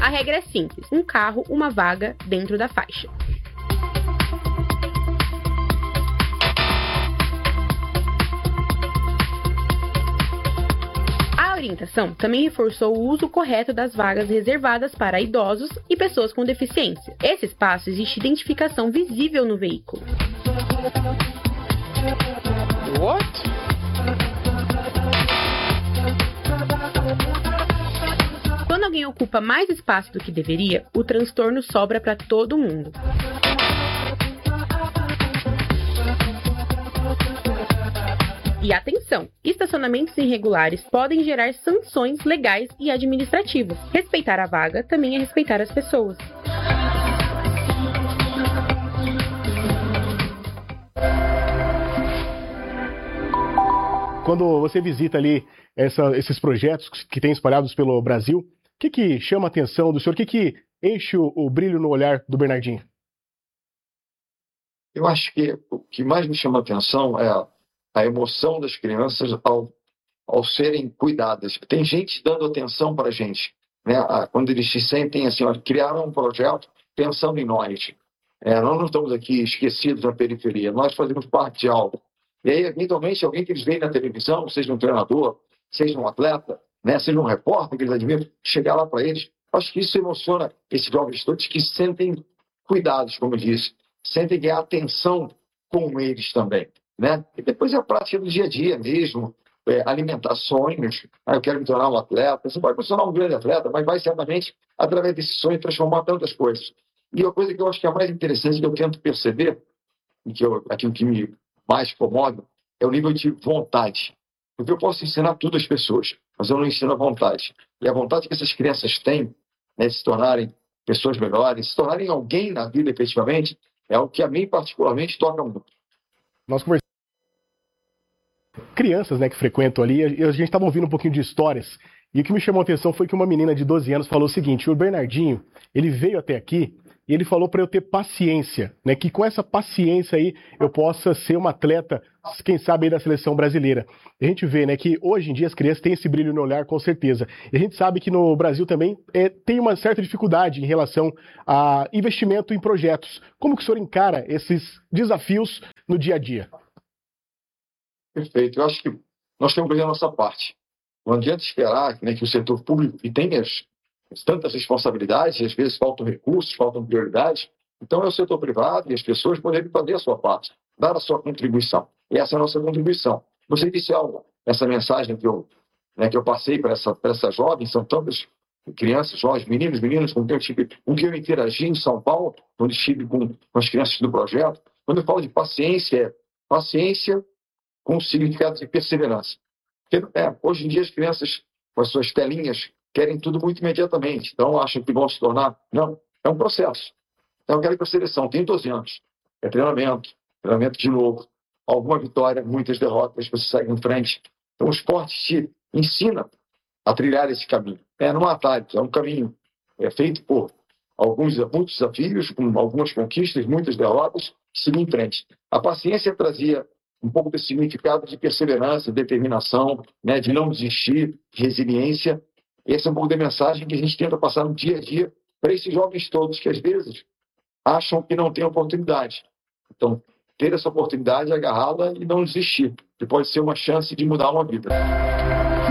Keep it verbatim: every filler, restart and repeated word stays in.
A regra é simples: um carro, uma vaga dentro da faixa. A orientação também reforçou o uso correto das vagas reservadas para idosos e pessoas com deficiência. Esse espaço existe identificação visível no veículo. What? Quando alguém ocupa mais espaço do que deveria, o transtorno sobra para todo mundo. E atenção, estacionamentos irregulares podem gerar sanções legais e administrativas. Respeitar a vaga também é respeitar as pessoas. Quando você visita ali essa, esses projetos que tem espalhados pelo Brasil, o que, que chama a atenção do senhor? O que, que enche o, o brilho no olhar do Bernardinho? Eu acho que o que mais me chama a atenção é a, a emoção das crianças ao, ao serem cuidadas. Tem gente dando atenção para a gente, né? Quando eles se sentem assim, ó, criaram um projeto pensando em nós. É, nós não estamos aqui esquecidos na periferia, nós fazemos parte de algo. E aí, eventualmente, alguém que eles veem na televisão, seja um treinador, seja um atleta, né, seja um repórter que eles admiram, chegar lá para eles, acho que isso emociona esses jovens todos que sentem cuidados, como eu disse, sentem que há atenção com eles também, né? E depois é a prática do dia a dia mesmo, é, alimentar sonhos. Ah, eu quero me tornar um atleta. Você pode me tornar um grande atleta, mas vai certamente, através desse sonho, transformar tantas coisas. E a coisa que eu acho que é a mais interessante, que eu tento perceber, e que eu, aquilo que me mais comove, é o nível de vontade. Porque eu posso ensinar tudo às pessoas, mas eu não ensino a vontade. E a vontade que essas crianças têm, né, de se tornarem pessoas melhores, se tornarem alguém na vida efetivamente, é o que a mim particularmente toca muito. Nós conversamos com crianças, né, que frequentam ali, e a gente estava ouvindo um pouquinho de histórias, e o que me chamou a atenção foi que uma menina de doze anos falou o seguinte: o Bernardinho, ele veio até aqui e ele falou para eu ter paciência, né, que com essa paciência aí eu possa ser uma atleta, quem sabe aí da seleção brasileira. A gente vê, né, que hoje em dia as crianças têm esse brilho no olhar, com certeza. E a gente sabe que no Brasil também é, tem uma certa dificuldade em relação a investimento em projetos. Como que o senhor encara esses desafios no dia a dia? Perfeito. Eu acho que nós temos que fazer a nossa parte. Não adianta esperar, né, que o setor público, que tem as tantas responsabilidades, e às vezes faltam recursos, faltam prioridades. Então é o setor privado e as pessoas poderem fazer a sua parte, dar a sua contribuição. E essa é a nossa contribuição. Você disse algo, essa mensagem que eu, né, que eu passei para essa, para essa jovem, são tantas crianças, jovens, meninos, meninas com quem eu tive, com quem eu interagi em São Paulo, quando estive com, com as crianças do projeto. Quando eu falo de paciência, é paciência com o significado de perseverança. Porque, é, hoje em dia as crianças, com as suas telinhas, querem tudo muito imediatamente. Então acham que vão se tornar... Não, é um processo. Então eu quero ir para a seleção, tem doze anos. É treinamento, treinamento de novo. Alguma vitória, muitas derrotas, você segue em frente. Então o esporte te ensina a trilhar esse caminho. É, não há atalho, é um caminho é, feito por alguns muitos desafios, com algumas conquistas, muitas derrotas, seguir em frente. A paciência trazia um pouco desse significado de perseverança, determinação, né, de não desistir, resiliência. Essa é um pouco da mensagem que a gente tenta passar no dia a dia para esses jovens todos que, às vezes, acham que não têm oportunidade. Então, ter essa oportunidade, agarrá-la e não desistir, que pode ser uma chance de mudar uma vida.